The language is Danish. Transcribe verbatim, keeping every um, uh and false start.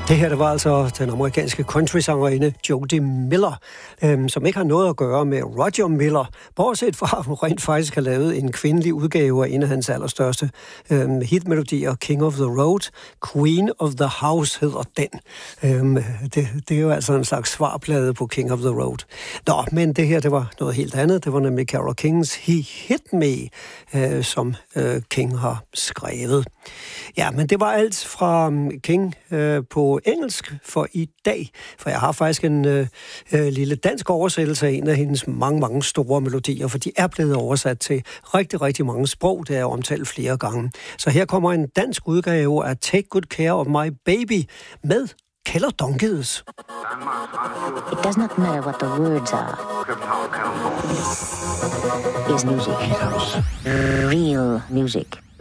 Det her, det var altså den amerikanske country-sangerinde Jody Miller, øhm, som ikke har noget at gøre med Roger Miller, bortset fra at hun rent faktisk har lavet en kvindelig udgave af en af hans allerstørste øhm, hitmelodier, King of the Road. Queen of the House hedder den. Øhm, det, det er jo altså en slags svarplade på King of the Road. Nå, men det her, det var noget helt andet. Det var nemlig Carole Kings He Hit Me, øh, som øh, King har skrevet. Ja, men det var alt fra King øh, på engelsk for i dag, for jeg har faktisk en øh, øh, lille dansk oversættelse af en af hendes mange, mange store melodier, for de er blevet oversat til rigtig, rigtig mange sprog, det er omtalt flere gange. Så her kommer en dansk udgave af Take Good Care of My Baby med Keld og Donkedes. It does not matter what the words are. Is music. Real music.